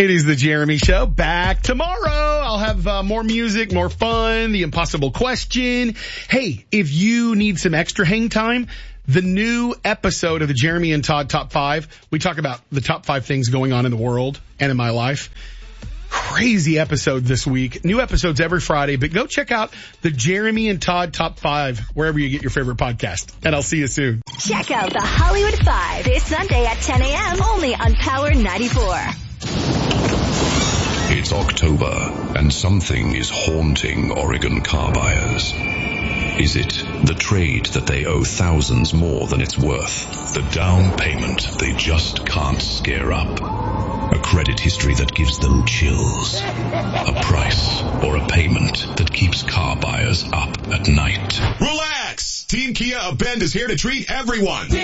It is the Jeremy Show. Back tomorrow. I'll have more music, more fun, the impossible question. Hey, if you need some extra hang time, the new episode of the Jeremy and Todd Top 5, we talk about the top 5 things going on in the world and in my life. Crazy episode this week. New episodes every Friday, but go check out the Jeremy and Todd Top 5 wherever you get your favorite podcast. And I'll see you soon. Check out the Hollywood 5 this Sunday at 10 a.m. only on Power 94. It's October, and something is haunting Oregon car buyers. Is it the trade that they owe thousands more than it's worth? The down payment they just can't scare up? A credit history that gives them chills? A price or a payment that keeps car buyers up at night? Relax! Team Kia of Bend is here to treat everyone.